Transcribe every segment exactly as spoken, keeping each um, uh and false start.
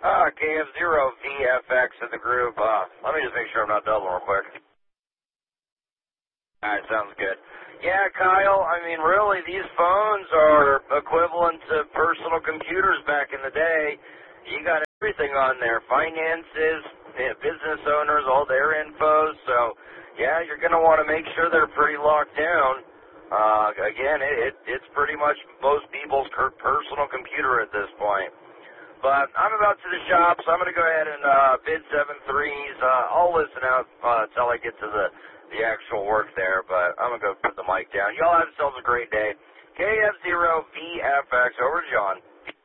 Uh, K F zero V F X in the group. Uh, let me just make sure I'm not double real quick. Alright, sounds good. Yeah, Kyle, I mean, really, these phones are equivalent to personal computers back in the day. You got everything on there, finances, yeah, business owners, all their info. So, yeah, you're going to want to make sure they're pretty locked down. Uh, again, it, it, it's pretty much most people's personal computer at this point. But I'm about to the shop, so I'm going to go ahead and uh, bid seven threes. Uh, I'll listen out uh, until I get to the, the actual work there, but I'm going to go put the mic down. Y'all have yourselves a great day. K F zero V F X, over to John.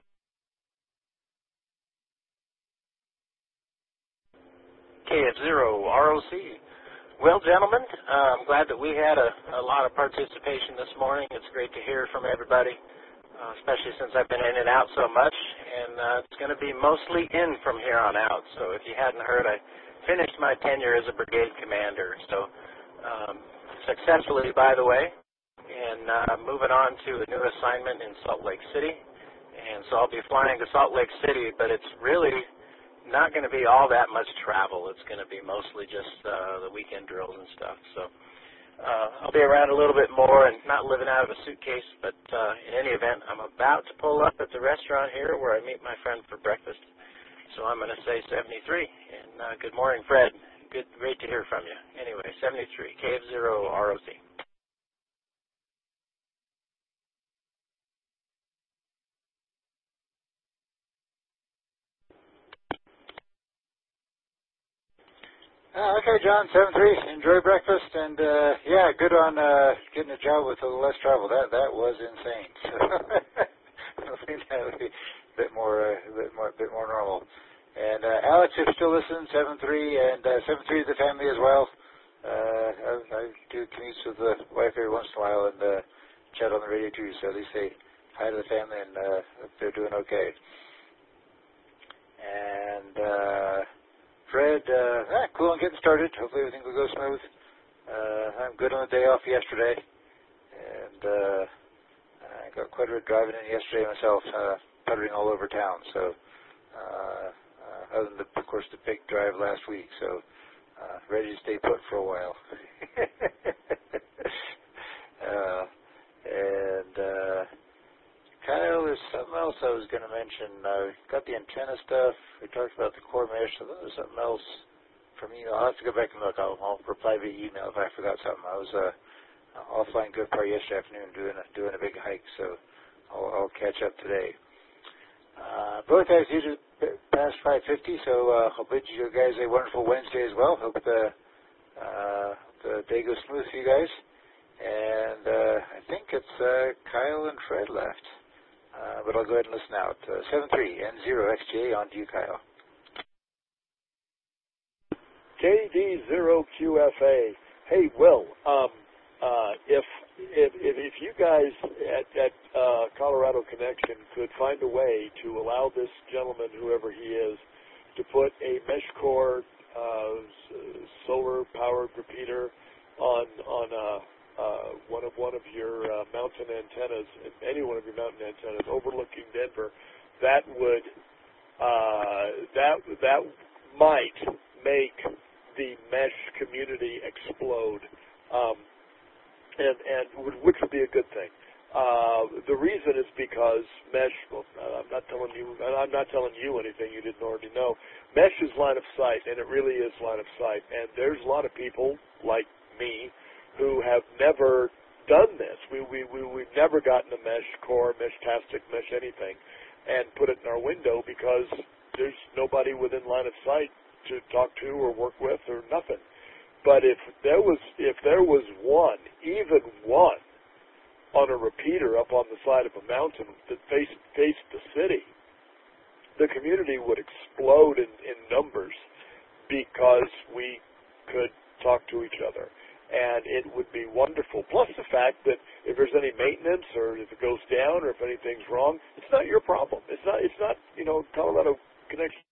K F zero R O C. Well, gentlemen, uh, I'm glad that we had a, a lot of participation this morning. It's great to hear from everybody. Uh, especially since I've been in and out so much, and uh, it's going to be mostly in from here on out. So if you hadn't heard, I finished my tenure as a brigade commander, so um, successfully, by the way, and uh, moving on to a new assignment in Salt Lake City. And so I'll be flying to Salt Lake City, but it's really not going to be all that much travel. It's going to be mostly just uh, the weekend drills and stuff. So. Uh, I'll be around a little bit more and not living out of a suitcase, but uh, in any event, I'm about to pull up at the restaurant here where I meet my friend for breakfast. So I'm going to say seventy-three. And uh, good morning, Fred. Good, great to hear from you. Anyway, seventy-three, K F zero R O C. Uh, okay, John, seven three. Enjoy breakfast, and uh, yeah, good on uh, getting a job with a little less travel. That that was insane. So I think that would be a bit more, uh, a bit more, a bit more normal. And uh, Alex, if you still listen, seven three, and uh, seven three is the family as well. Uh, I, I do commutes with the wife every once in a while, and uh, chat on the radio too. So at least say hi to the family, and uh, they're doing okay. And. Uh, Fred, uh, ah, cool on getting started. Hopefully everything will go smooth. Uh, I'm good on the day off yesterday, and uh, I got quite a bit driving in yesterday myself, uh, puttering all over town. So, uh, uh, other than, the, of course, the big drive last week, so uh, ready to stay put for a while. uh, and uh, Kyle, there's something else I was going to mention. Uh, got the antenna stuff. We talked about the core mesh. So there's something else from you. I'll have to go back and look. I'll, I'll reply via email if I forgot something. I was uh, offline good part yesterday afternoon doing a, doing a big hike, so I'll, I'll catch up today. Uh, both guys did past five fifty, so uh, I'll bid you guys a wonderful Wednesday as well. Hope the, uh, the day goes smooth for you guys. And uh, I think it's uh, Kyle and Fred left. Uh, but I'll go ahead and listen out. Uh, seven three N zero X J on to you, Kyle. K D zero Q F A. Hey, Will, um, uh, if, if if you guys at, at uh, Colorado Connection could find a way to allow this gentleman, whoever he is, to put a mesh core uh, solar-powered repeater on on a Uh, one of one of your uh, mountain antennas, any one of your mountain antennas overlooking Denver, that would uh, that that might make the mesh community explode, um, and and which would be a good thing. Uh, the reason is because mesh. Well, I'm not telling you. I'm not telling you anything you didn't already know. Mesh is line of sight, and it really is line of sight. And there's a lot of people like me who have never done this. We, we, we, we've never gotten a mesh core, mesh tastic, mesh anything, and put it in our window because there's nobody within line of sight to talk to or work with or nothing. But if there was, if there was one, even one, on a repeater up on the side of a mountain that faced, faced the city, the community would explode in, in numbers because we could talk to each other. And it would be wonderful. Plus the fact that if there's any maintenance or if it goes down or if anything's wrong, it's not your problem. It's not, it's not, you know, Colorado Connection